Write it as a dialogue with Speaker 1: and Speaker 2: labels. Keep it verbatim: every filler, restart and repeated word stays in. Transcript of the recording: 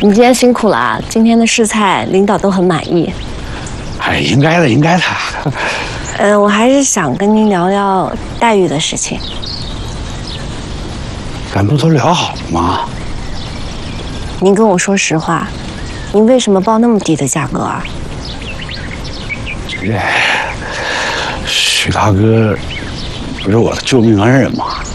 Speaker 1: 你今天辛苦了啊！今天的试菜领导都很满意。
Speaker 2: 哎，应该的，应该的。
Speaker 1: 嗯，我还是想跟您聊聊待遇的事情。
Speaker 2: 咱不都聊好了吗？
Speaker 1: 您跟我说实话，您为什么报那么低的价格啊？
Speaker 2: 这许大哥不是我的救命恩人吗？